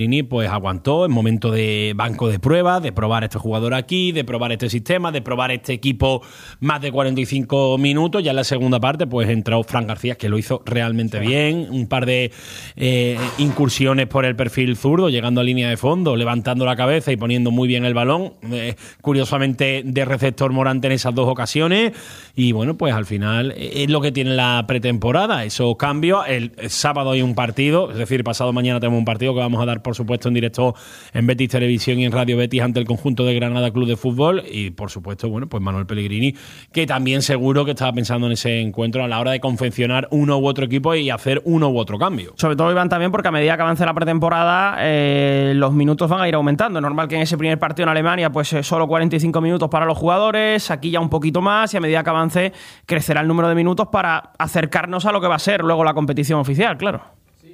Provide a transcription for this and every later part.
Pues aguantó en momento de banco de pruebas, de probar a este jugador aquí, de probar este sistema, de probar este equipo más de 45 minutos. Ya en la segunda parte pues entró Fran García, que lo hizo realmente bien, un par de incursiones por el perfil zurdo, llegando a línea de fondo, levantando la cabeza y poniendo muy bien el balón, curiosamente de receptor Morante en esas dos ocasiones. Y bueno, pues al final es lo que tiene la pretemporada, esos cambios. El sábado hay un partido, es decir, pasado mañana tenemos un partido que vamos a dar por supuesto en directo en Betis Televisión y en Radio Betis ante el conjunto de Granada Club de Fútbol. Y por supuesto, bueno, pues Manuel Pellegrini, que también seguro que estaba pensando en ese encuentro a la hora de confeccionar uno u otro equipo y hacer uno u otro cambio. Sobre todo, Iván, también porque a medida que avance la pretemporada los minutos van a ir aumentando. Es normal que en ese primer partido en Alemania pues solo 45 minutos para los jugadores, aquí ya un poquito más, y a medida que avance crecerá el número de minutos para acercarnos a lo que va a ser luego la competición oficial, claro.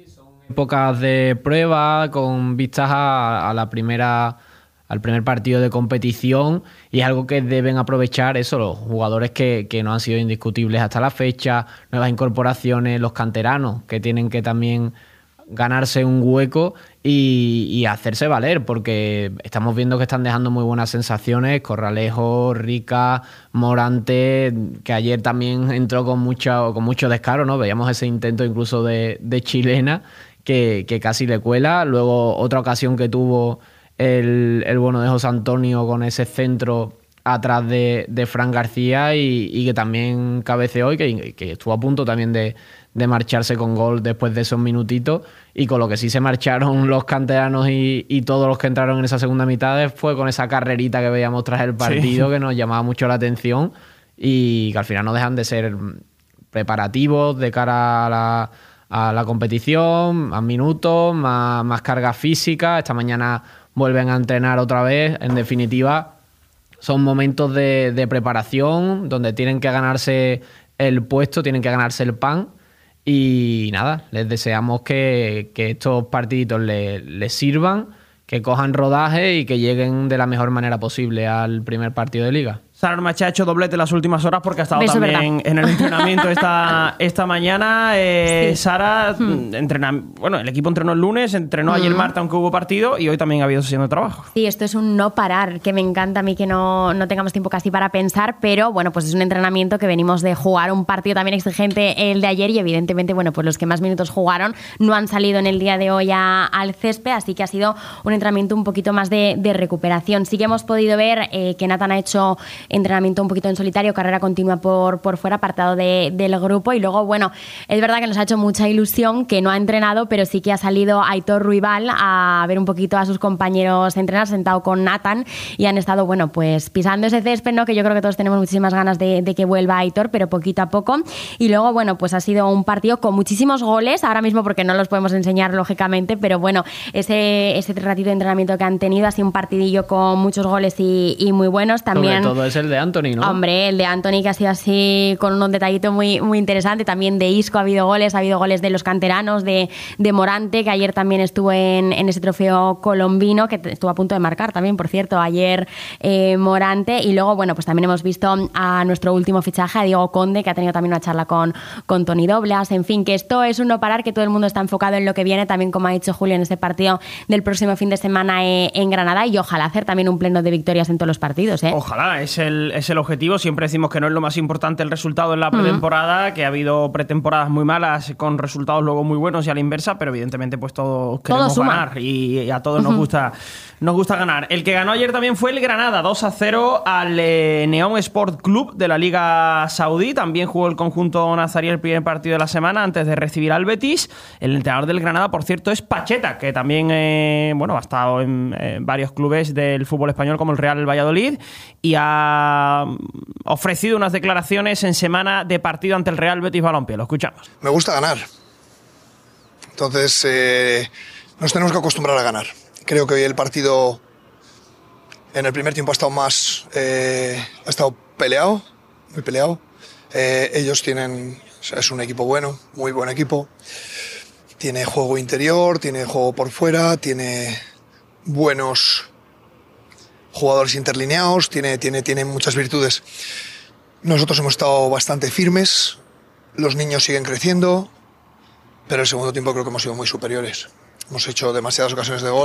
Épocas de prueba con vistas al primer partido de competición, y es algo que deben aprovechar eso los jugadores que no han sido indiscutibles hasta la fecha, nuevas incorporaciones, los canteranos que tienen que también ganarse un hueco y hacerse valer, porque estamos viendo que están dejando muy buenas sensaciones. Corralejo, Rica, Morante, que ayer también entró con mucho descaro, ¿no? Veíamos ese intento incluso de chilena que casi le cuela. Luego otra ocasión que tuvo el bueno de José Antonio con ese centro atrás de Fran García y que también cabeceó y que estuvo a punto también de marcharse con gol después de esos minutitos. Y con lo que sí se marcharon los canteranos y todos los que entraron en esa segunda mitad fue con esa carrerita que veíamos tras el partido, sí, que nos llamaba mucho la atención y que al final no dejan de ser preparativos de cara a la competición, más minutos, más carga física. Esta mañana vuelven a entrenar otra vez. En definitiva, son momentos de preparación donde tienen que ganarse el puesto, tienen que ganarse el pan. Y nada, les deseamos que estos partiditos les sirvan, que cojan rodaje y que lleguen de la mejor manera posible al primer partido de Liga. Sara Armache ha hecho doblete las últimas horas porque ha estado también en el entrenamiento esta mañana. Sí. Sara, el equipo entrenó el lunes, entrenó ayer martes, aunque hubo partido, y hoy también ha habido sesión de trabajo. Sí, esto es un no parar, que me encanta a mí que no tengamos tiempo casi para pensar, pero bueno, pues es un entrenamiento que venimos de jugar un partido también exigente el de ayer y evidentemente, bueno, pues los que más minutos jugaron no han salido en el día de hoy al césped, así que ha sido un entrenamiento un poquito más de recuperación. Sí que hemos podido ver que Nathan ha hecho entrenamiento un poquito en solitario, carrera continua por fuera, apartado del grupo, y luego, bueno, es verdad que nos ha hecho mucha ilusión que no ha entrenado, pero sí que ha salido Aitor Ruibal a ver un poquito a sus compañeros entrenar, sentado con Nathan, y han estado, bueno, pues pisando ese césped, ¿no? Que yo creo que todos tenemos muchísimas ganas de que vuelva Aitor, pero poquito a poco. Y luego, bueno, pues ha sido un partido con muchísimos goles, ahora mismo porque no los podemos enseñar, lógicamente, pero bueno, ese ratito de entrenamiento que han tenido ha sido un partidillo con muchos goles y muy buenos. También, sobre todo es el de Anthony, ¿no? Hombre, el de Anthony, que ha sido así con un detallito muy, muy interesante. También de Isco ha habido goles de los canteranos, de Morante, que ayer también estuvo en ese trofeo colombino, que estuvo a punto de marcar también, por cierto, ayer Morante. Y luego, bueno, pues también hemos visto a nuestro último fichaje, a Diego Conde, que ha tenido también una charla con Toni Doblas. En fin, que esto es un no parar, que todo el mundo está enfocado en lo que viene, también como ha dicho Julio, en este partido del próximo fin de semana en Granada, y ojalá hacer también un pleno de victorias en todos los partidos, ¿eh? Ojalá, es el objetivo. Siempre decimos que no es lo más importante el resultado en la pretemporada, que ha habido pretemporadas muy malas con resultados luego muy buenos y a la inversa, pero evidentemente pues todos queremos ganar y a todos nos gusta ganar. El que ganó ayer también fue el Granada, 2-0 al Neom Sport Club de la Liga Saudí. También jugó el conjunto nazarí el primer partido de la semana antes de recibir al Betis. El entrenador del Granada, por cierto, es Pacheta, que también ha estado en varios clubes del fútbol español como el Real Valladolid, y ha ofrecido unas declaraciones en semana de partido ante el Real Betis Balompié. Lo escuchamos. Me gusta ganar. Entonces, nos tenemos que acostumbrar a ganar. Creo que hoy el partido en el primer tiempo ha estado peleado, muy peleado. Ellos es un equipo bueno, muy buen equipo. Tiene juego interior, tiene juego por fuera, tiene buenos jugadores interlineados, tiene muchas virtudes. Nosotros hemos estado bastante firmes, los niños siguen creciendo, pero el segundo tiempo creo que hemos sido muy superiores. Hemos hecho demasiadas ocasiones de gol.